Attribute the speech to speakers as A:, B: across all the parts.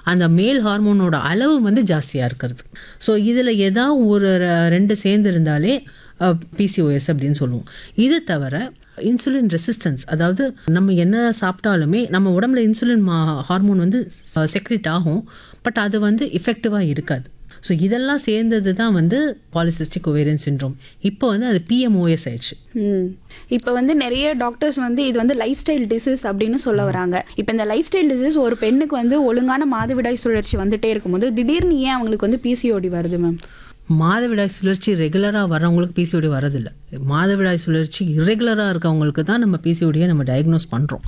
A: அந்த மேல் ஹார்மோனோட அளவு வந்து ஜாஸ்தியாக இருக்கிறது. ஸோ இதில் ஏதாவது ஒரு 2 சேர்ந்து இருந்தாலே பிசிஓஎஸ் அப்படின்னு சொல்லுவோம். இது தவிர இன்சுலின் ரெசிஸ்டன்ஸ், அதாவது நம்ம என்ன சாப்பிட்டாலுமே நம்ம உடம்புல இன்சுலின் ஹார்மோன் வந்து செக்ரிட் ஆகும், பட் அது வந்து எஃபெக்டிவாக இருக்காது. ஸோ இதெல்லாம் சேர்ந்தது தான் வந்து பாலிசிஸ்டிக் ஒவேரியன் சிண்ட்ரோம். இப்போ வந்து அது பிஎம்ஓஎஸ் ஆயிடுச்சு.
B: இப்போ வந்து நிறைய டாக்டர்ஸ் வந்து இது வந்து லைஃப் ஸ்டைல் டிசீஸ் அப்படின்னு சொல்ல வராங்க. இப்போ இந்த லைஃப் ஸ்டைல் டிசீஸ் ஒரு பெண்ணுக்கு வந்து ஒழுங்கான மாதவிடாய் சுழற்சி வந்துட்டே இருக்கும்போது திடீர்னு ஏன் அவங்களுக்கு வந்து பிசிஓடி வருது மேம்?
A: மாதவிடாய் சுழற்சி ரெகுலராக வரவங்களுக்கு பிசிஓடி வரதில்லை. மாதவிடாய் சுழற்சி இரெகுலராக இருக்கவங்களுக்கு தான் நம்ம பிசிஓடியை நம்ம டயக்னோஸ் பண்ணுறோம்.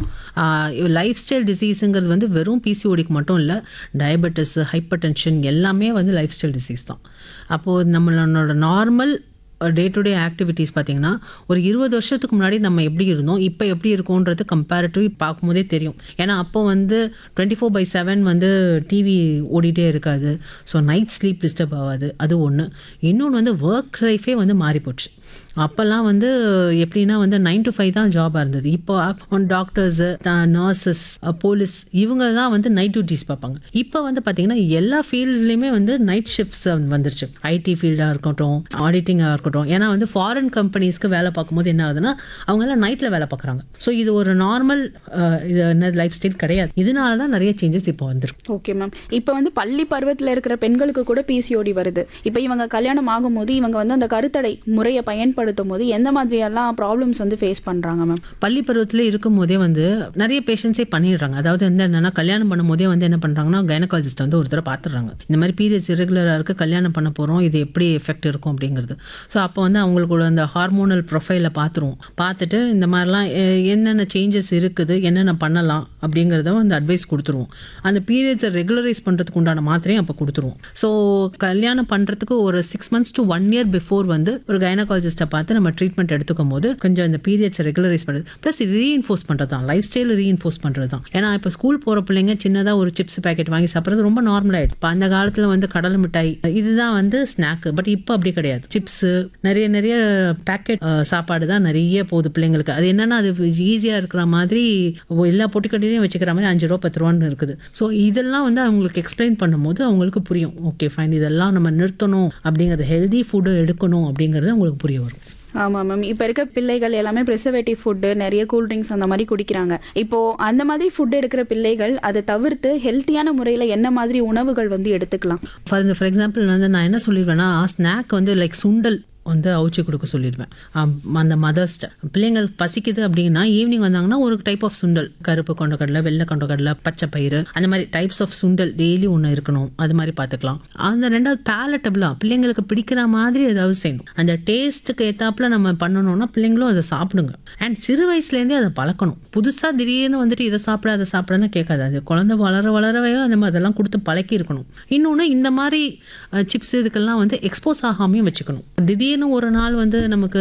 A: லைஃப் ஸ்டைல் டிசீஸுங்கிறது வந்து வெறும் பிசிஓடிக்கு மட்டும் இல்லை, டயபெட்டிஸ், ஹைப்பர் டென்ஷன் எல்லாமே வந்து லைஃப் ஸ்டைல் டிசீஸ் தான். அப்போது நம்மளோட normal day to day activities பார்த்திங்கன்னா ஒரு 20 வருஷத்துக்கு முன்னாடி நம்ம எப்படி இருந்தோம், இப்போ எப்படி இருக்கோன்றது கம்பேரிட்டிவ் பார்க்கும்போதே தெரியும். ஏன்னா அப்போ வந்து 24/7 வந்து டிவி ஓடிட்டே இருக்காது. ஸோ நைட் ஸ்லீப் டிஸ்டர்ப் ஆகாது. அது ஒன்று. இன்னொன்று வந்து ஒர்க் லைஃபே வந்து மாறிப்போச்சு. அப்போல்லாம் வந்து எப்படின்னா வந்து 9 to 5 தான் ஜாபாக இருந்தது. இப்போ டாக்டர்ஸு, நர்சஸ், போலீஸ் இவங்க தான் வந்து நைட் டியூட்டிஸ் பார்ப்பாங்க. இப்போ வந்து பார்த்திங்கன்னா எல்லா ஃபீல்ட்லேயுமே வந்து நைட் ஷிஃப்ட்ஸ் வந்துருச்சு. ஐடி ஃபீல்டாக இருக்கட்டும், ஆடிட்டிங்காக இருக்கட்டும். ஏன்னா வந்து ஃபாரின் கம்பெனிஸ்க்கு வேலை பார்க்கும்போது என்ன ஆகுதுன்னா அவங்கெல்லாம் நைட்டில் வேலை பார்க்குறாங்க. ஸோ இது ஒரு நார்மல் லைஃப் ஸ்டைல் கிடையாது. இதனால தான் நிறைய சேஞ்சஸ் இப்போ வந்துருக்கு.
B: Okay ma'am. இப்போ வந்து பள்ளி பருவத்தில் இருக்கிற பெண்களுக்கு கூட பிசிஓடி வருது. இப்போ இவங்க கல்யாணம் ஆகும்போது இவங்க வந்து அந்த கருத்தடை முறையை பயன்படுத்தும் போது எந்த மாதிரியெல்லாம் ப்ராப்ளம்ஸ் வந்து ஃபேஸ் பண்ணுறாங்க மேம்?
A: பள்ளி பருவத்தில் இருக்கும் போதே வந்து நிறைய பேஷண்ட்ஸே பண்ணிடுறாங்க. அதாவது வந்து என்னன்னா கல்யாணம் பண்ணும் போதே வந்து என்ன பண்ணுறாங்கன்னா கைனகாலஜிஸ்ட் வந்து ஒரு தடவை பார்த்துடுறாங்க. இந்த மாதிரி பீரியட்ஸ் இரெகுலராக இருக்குது, கல்யாணம் பண்ண போகிறோம், இது எப்படி எஃபெக்ட் இருக்கும் அப்படிங்கிறது. ஸோ அப்போ வந்து அவங்களோட அந்த ஹார்மோனல் ப்ரொஃபைலை பார்த்துருவோம். பார்த்துட்டு இந்த மாதிரிலாம் என்னென்ன சேஞ்சஸ் இருக்குது, என்னென்ன பண்ணலாம் அப்படிங்கிறத வந்து அட்வைஸ் கொடுத்துருவோம். அந்த பீரியட்ஸை ரெகுலரைஸ் பண்ணுறதுக்கு உண்டான மாத்திரையும் அப்போ கொடுத்துருவோம். ஸோ கல்யாணம் பண்ணுறதுக்கு ஒரு 6 months to 1 year பிஃபோர் வந்து ஒரு கைனகாலஜிஸ்ட்டை பார்த்து நம்ம ட்ரீட்மெண்ட் எடுத்துக்கும் போது கொஞ்சம் இந்த பீரியட்ஸை ரெகுலரைஸ் பண்ணுறது ப்ளஸ் ரீஇன்ஃபோர்ஸ் பண்ணுறது தான், லைஃப் ஸ்டைல் ரீஇன்ஃபோர்ஸ் பண்ணுறது தான். ஏன்னா இப்போ ஸ்கூல் போகிற பிள்ளைங்க சின்னதாக ஒரு சிப்ஸ் பேக்கெட் வாங்கி சாப்பிட்றது ரொம்ப நார்மலாகிடுது. இப்போ அந்த காலத்தில் வந்து கடலை மிட்டாய் இதுதான் வந்து ஸ்நாக்கு. பட் இப்போ அப்படி கிடையாது. சிப்ஸு நிறைய பேக்கெட் சாப்பாடு தான் நிறைய போகுது பிள்ளைங்களுக்கு. அது என்னன்னா அது ஈஸியாக இருக்கிற மாதிரி எல்லா பொட்டிக்கடையிலையும் வச்சுக்கிற மாதிரி 5 ரூபா 10 ரூபான்னு இருக்குது. ஸோ இதெல்லாம் வந்து அவங்களுக்கு எக்ஸ்பிளைன் பண்ணும்போது அவங்களுக்கு புரியும். ஓகே ஃபைன், இதெல்லாம் நம்ம நிறுத்தணும் அப்படிங்கிறது, ஹெல்தி ஃபுட்டு எடுக்கணும் அப்படிங்கிறது அவங்களுக்கு புரிய வரும்.
B: ஆமாம் மேம். இப்போ இருக்க பிள்ளைகள் எல்லாமே ப்ரிசர்வேட்டிவ் ஃபுட்டு, நிறைய கூல்ட்ரிங்க்ஸ் அந்த மாதிரி குடிக்கிறாங்க. இப்போது அந்த மாதிரி ஃபுட் எடுக்கிற பிள்ளைகள் அதை தவிர்த்து ஹெல்த்தியான முறையில் என்ன மாதிரி உணவுகள் வந்து எடுத்துக்கலாம்?
A: ஃபார் எக்ஸாம்பிள் வந்து நான் என்ன சொல்லிடுவேன்னா, ஸ்நாக் வந்து லைக் சுண்டல் வந்து அவிச்சு கொடுக்க சொல்லிடுவேன். அந்த மதர்ஸ்ட பிள்ளைங்கள் பசிக்குது அப்படின்னா ஈவினிங் வந்தாங்கன்னா ஒரு டைப் ஆஃப் சுண்டல், கருப்பு கொண்டக்கடலை, வெள்ளை கொண்டக்கடலை, பச்சை பயிறு, அந்த மாதிரி டைப்ஸ் ஆஃப் சுண்டல் டெய்லி ஒன்று இருக்கணும். அது மாதிரி பார்த்துக்கலாம். அந்த ரெண்டாவது பேலட்டபிளா பிள்ளைங்களுக்கு பிடிக்கிற மாதிரி ஏதாவது செய்யணும். அந்த டேஸ்ட்டுக்கு ஏத்தாப்புல நம்ம பண்ணணும்னா பிள்ளைங்களும் அதை சாப்பிடுங்க. அண்ட் சிறு வயசுலேருந்தே அதை பழக்கணும். புதுசாக திடீர்னு வந்துட்டு இதை சாப்பிட அதை சாப்பிடன்னு கேட்காது. அது குழந்தை வளரவே அந்த மாதிரி அதெல்லாம் கொடுத்து பழக்கி இருக்கணும். இன்னொன்று இந்த மாதிரி சிப்ஸ் இதுக்கெல்லாம் வந்து எக்ஸ்போஸ் ஆகாமையும் வச்சுக்கணும். திடீர்னு ஒரு நாள் வந்து நமக்கு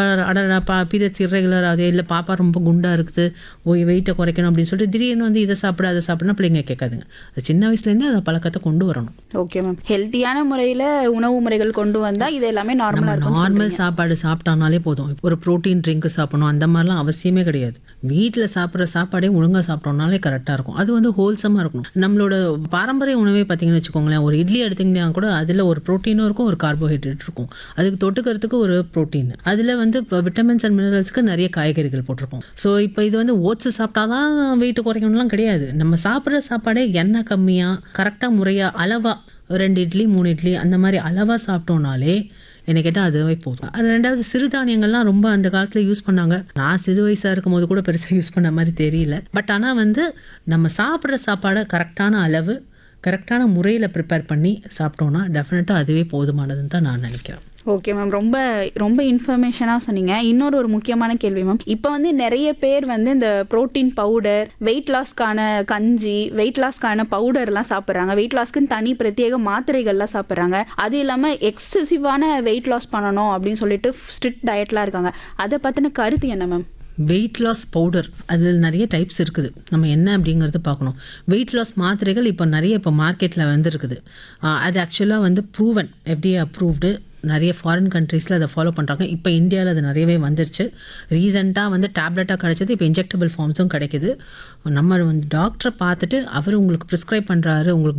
A: பீரியட்ஸ் இர்ரெகுலர் ஆகுது, இல்லை பாப்பா ரொம்ப குண்டா இருக்குது, வெயிட்டை குறைக்கணும் அப்படின்னு சொல்லிட்டு திடீர்னு வந்து இதை சாப்பிட அதை சாப்பிடனா பிள்ளைங்க கேட்காதுங்க. அது சின்ன வயசுலேருந்தே அதை பழக்கத்தை கொண்டு வரணும்.
B: Okay ma'am. ஹெல்த்தியான முறையில் உணவு முறைகள் கொண்டு வந்தால் இது எல்லாமே நார்மலாக இருக்கும்.
A: நார்மல் சாப்பாடு சாப்பிட்டானாலே போதும். ஒரு ப்ரோட்டீன் ட்ரிங்க் சாப்பிடணும் அந்த மாதிரிலாம் அவசியமே கிடையாது. வீட்டில் சாப்பிட்ற சாப்பாடே ஒழுங்காக சாப்பிட்டோம்னாலே கரெக்டாக இருக்கும். அது வந்து ஹோல்சமாக இருக்கணும். நம்மளோட பாரம்பரிய உணவே பார்த்தீங்கன்னு வச்சுக்கோங்களேன், ஒரு இட்லி எடுத்தீங்கன்னா கூட அதில் ஒரு ப்ரோட்டீனும் இருக்கும், ஒரு கார்போஹைட்ரேட் இருக்கும். அதுக்கு தொட்டுக்கிறதுக்கு ஒரு ப்ரோட்டீன், அதில் வந்து விட்டமின்ஸ் அண்ட் மினரல்ஸ்க்கு நிறைய காய்கறிகள் போட்டிருப்போம். ஸோ இப்போ இது வந்து ஓட்ஸ் சாப்பிட்டாதான் வெயிட் குறைக்கணும்லாம் கிடையாது. நம்ம சாப்பிட்ற சாப்பாடே எண்ணெய் கம்மியாக கரெக்டாக முறையாக அளவாக 2 இட்லி 3 இட்லி அந்த மாதிரி அளவாக சாப்பிட்டோம்னாலே என்ன கேட்டால் அதுவே போதும். ரெண்டாவது சிறுதானியங்கள்லாம் ரொம்ப அந்த காலத்தில் யூஸ் பண்ணாங்க. நான் சிறு வயசாக இருக்கும் போது கூட பெருசாக யூஸ் பண்ண மாதிரி தெரியல. பட் ஆனால் வந்து நம்ம சாப்பிட்ற சாப்பாடை கரெக்டான அளவு கரெக்டான முறையில் ப்ரிப்பேர் பண்ணி சாப்பிட்டோன்னா டெஃபினட்டாக அதுவே போதுமானதுன்னு தான் நான் நினைக்கிறேன்.
B: Okay ma'am. ரொம்ப ரொம்ப இன்ஃபர்மேஷனாக சொன்னீங்க. ஒரு முக்கியமான கேள்வி மேம். இப்போ வந்து நிறைய பேர் வந்து இந்த ப்ரோட்டீன் பவுடர், வெயிட் லாஸ்க்கான கஞ்சி, வெயிட் லாஸ்க்கான பவுடர்லாம் சாப்பிட்றாங்க. வெயிட் லாஸ்க்குன்னு தனி பிரத்யேக மாத்திரைகள்லாம் சாப்பிட்றாங்க. அது இல்லாமல் எக்ஸசிவான வெயிட் லாஸ் பண்ணணும் அப்படின்னு சொல்லிட்டு ஸ்ட்ரிக்ட் டயட்லாம் இருக்காங்க. அதை பற்றின கருத்து என்ன மேம்?
A: வெயிட் லாஸ் பவுடர் அதில் நிறைய டைப்ஸ் இருக்குது. நம்ம என்ன அப்படிங்கிறது பார்க்கணும். வெயிட் லாஸ் மாத்திரைகள் இப்போ நிறைய மார்க்கெட்டில் வந்துருக்குது. அது ஆக்சுவலாக வந்து ப்ரூவன், FDA அப்ரூவ்டு. நிறைய ஃபாரின் கண்ட்ரீஸில் அதை ஃபாலோ பண்ணுறாங்க. இப்போ இந்தியாவில் அது நிறையவே வந்துருச்சு. ரீசெண்டாக வந்து டேப்லெட்டாக கிடைச்சது, இப்போ இன்ஜெக்டபிள் ஃபார்ம்ஸும் கிடைக்குது. நம்ம வந்து டாக்டரை பார்த்துட்டு அவர் உங்களுக்கு ப்ரிஸ்கிரைப் பண்ணுறாரு, உங்களுக்கு